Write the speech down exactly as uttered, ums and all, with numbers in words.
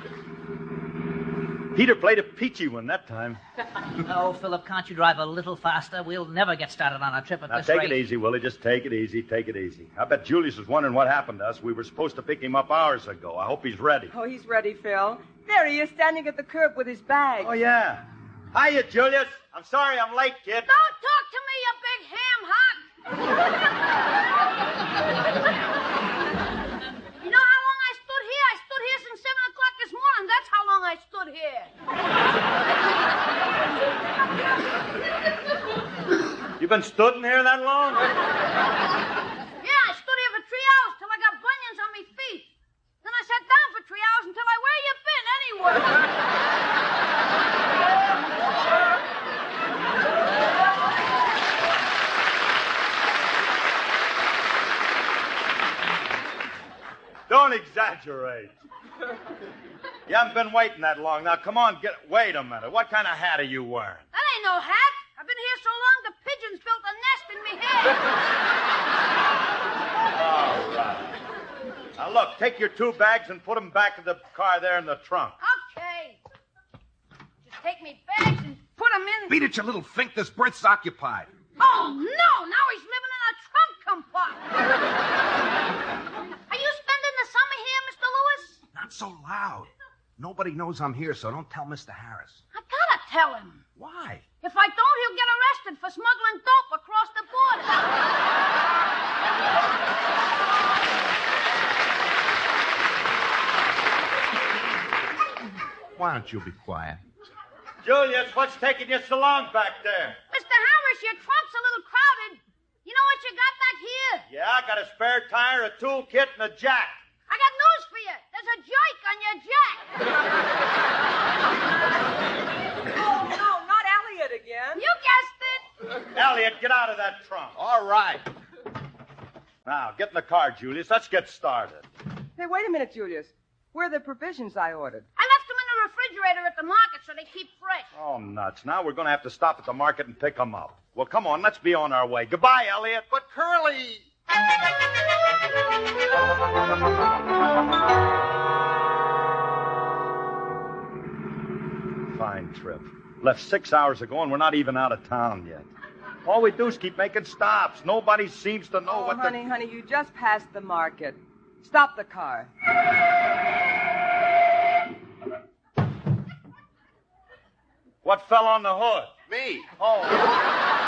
Peter played a peachy one that time. Oh, Philip, can't you drive a little faster? We'll never get started on our trip at now, this take rate. it easy, Willie. Just take it easy. Take it easy. I bet Julius is wondering what happened to us. We were supposed to pick him up hours ago. I hope he's ready. Oh, he's ready, Phil. There he is, standing at the curb with his bag. Oh, yeah. Hiya, Julius. I'm sorry I'm late, kid. Don't talk to me, you big ham hock. You know how long I stood here? I stood here since seven o'clock this morning. That's how long I stood here. You been stood in here that long? Yeah, I stood here for three hours till I got bunions on my feet. Then I sat down for three hours until I, where you been anyway? Don't exaggerate. You haven't been waiting that long. Now, come on, get... Wait a minute. What kind of hat are you wearing? That ain't no hat. I've been here so long, the pigeons built a nest in me head. All right. Now, look, take your two bags and put them back in the car there in the trunk. Okay. Just take me bags and put them in... Beat it, you little fink. This berth's occupied. Oh, no! Now he's living in a trunk compartment. Are you spending the summer here, Mister Lewis? Not so loud. Nobody knows I'm here, so don't tell Mister Harris. I gotta tell him. Why? If I don't, he'll get arrested for smuggling dope across the border. Why don't you be quiet? Julius, what's taking you so long back there? Mister Harris, your trunk's a little crowded. You know what you got back here? Yeah, I got a spare tire, a toolkit, and a jack. I got news for you. There's a joke on your jack. Oh, no, not Elliot again. You guessed it. Elliot, get out of that trunk. All right. Now, get in the car, Julius. Let's get started. Hey, wait a minute, Julius. Where are the provisions I ordered? I left them in the refrigerator at the market so they keep fresh. Oh, nuts. Now we're going to have to stop at the market and pick them up. Well, come on. Let's be on our way. Goodbye, Elliot. But Curly... Fine trip. Left six hours ago, and we're not even out of town yet. All we do is keep making stops. Nobody seems to know oh, what honey, the... honey, you just passed the market. Stop the car. What fell on the hood? Me. Oh.